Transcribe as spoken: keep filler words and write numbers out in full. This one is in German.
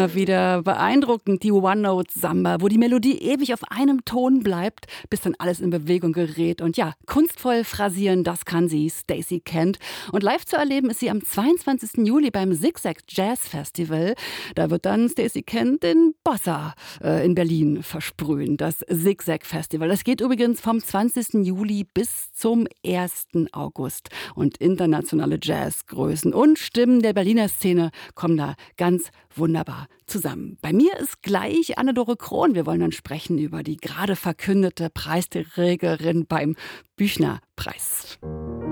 Immer wieder beeindruckend, die One-Note-Samba, wo die Melodie ewig auf einem Ton bleibt, bis dann alles in Bewegung gerät. Und ja, kunstvoll phrasieren, das kann sie, Stacey Kent. Und live zu erleben ist sie am zweiundzwanzigsten Juli beim Zigzag Jazz Festival. Da wird dann Stacey Kent den Bossa äh, in Berlin versprühen, das Zigzag Festival. Das geht übrigens vom zwanzigsten Juli bis zum ersten August. Und internationale Jazzgrößen und Stimmen der Berliner Szene kommen da ganz wunderbar zusammen. Bei mir ist gleich Anne-Dore Krohn. Wir wollen dann sprechen über die gerade verkündete Preisträgerin beim Büchner-Preis.